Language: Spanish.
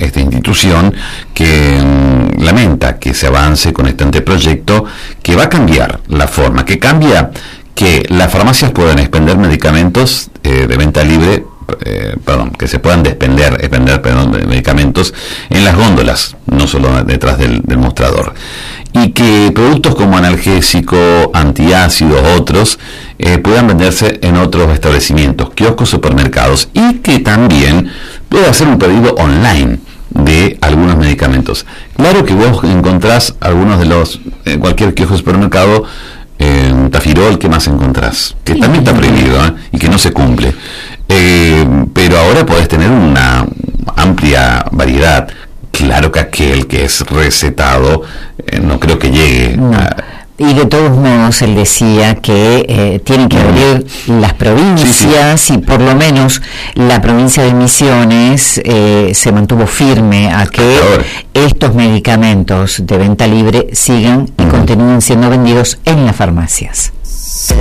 esta institución que lamenta que se avance con este anteproyecto que va a cambiar la forma, que cambia que las farmacias puedan expender medicamentos de venta libre, que se puedan expender de medicamentos en las góndolas, no solo detrás del mostrador, y que productos como analgésico, antiácidos, otros, puedan venderse en otros establecimientos, kioscos, supermercados, y que también pueda hacer un pedido online de algunos medicamentos. Claro que vos encontrás algunos de los, cualquier kiosco, supermercado, Tafirol, ¿qué más encontrás? Que también está prohibido, y que no se cumple. Pero ahora podés tener una amplia variedad. Claro que aquel que es recetado no creo que llegue y de todos modos él decía que tienen que abrir las provincias, y por lo menos la provincia de Misiones se mantuvo firme a que estos medicamentos de venta libre sigan y continúen siendo vendidos en las farmacias.